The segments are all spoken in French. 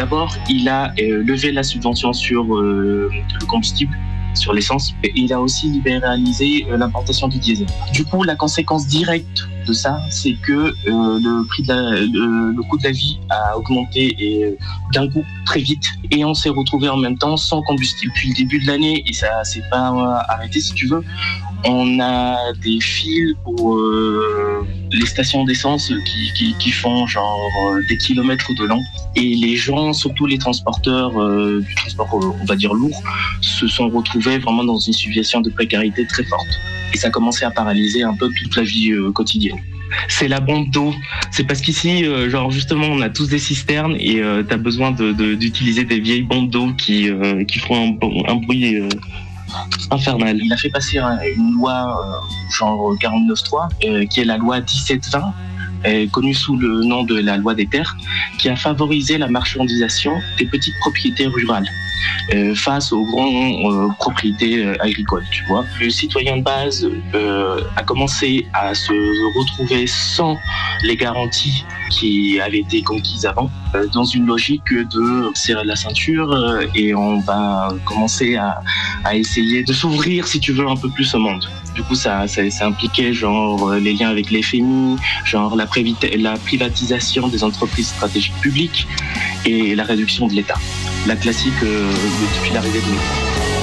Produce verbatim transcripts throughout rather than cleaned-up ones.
D'abord, il a euh, levé la subvention sur euh, le combustible, sur l'essence, et il a aussi libéralisé euh, l'importation du diesel. Du coup, la conséquence directe de ça, c'est que euh, le prix de la, le, le coût de la vie a augmenté et euh, d'un coup très vite, et on s'est retrouvé en même temps sans combustible. Depuis le début de l'année, et ça s'est pas arrêté si tu veux, on a des files pour euh, les stations d'essence qui, qui, qui font genre euh, des kilomètres de long, et les gens, surtout les transporteurs euh, du transport, euh, on va dire lourd, se sont retrouvés vraiment dans une situation de précarité très forte. Et ça a commencé à paralyser un peu toute la vie euh, quotidienne. C'est la bombe d'eau. C'est parce qu'ici, euh, genre justement, on a tous des cisternes et euh, t'as besoin de, de, d'utiliser des vieilles bombes d'eau qui, euh, qui font un, un bruit euh, infernal. Il a fait passer une loi euh, genre quarante-neuf trois, euh, qui est la loi dix-sept vingt, euh, connue sous le nom de la loi des terres, qui a favorisé la marchandisation des petites propriétés rurales euh, face aux grandes euh, propriétés euh, agricoles, tu vois. Le citoyen de base euh, a commencé à se retrouver sans les garanties qui avaient été conquises avant, euh, dans une logique de serrer la ceinture euh, et on va commencer à, à essayer de s'ouvrir, si tu veux, un peu plus au monde. Du coup, ça, ça, ça impliquait genre les liens avec les F M I, genre la, prévita- la privatisation des entreprises stratégiques publiques et la réduction de l'État. La classique euh, depuis l'arrivée de Mitterrand.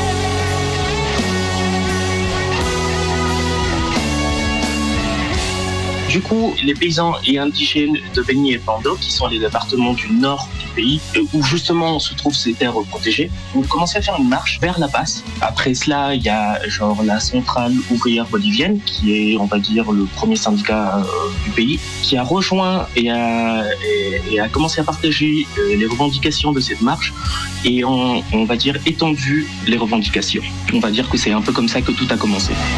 Du coup, les paysans et indigènes de Beni et Pando, qui sont les départements du nord du pays, où justement se trouvent ces terres protégées, ont commencé à faire une marche vers la passe. Après cela, il y a genre la centrale ouvrière bolivienne, qui est, on va dire, le premier syndicat euh, du pays, qui a rejoint et a, et, et a commencé à partager euh, les revendications de cette marche et on, on va dire étendu les revendications. On va dire que c'est un peu comme ça que tout a commencé.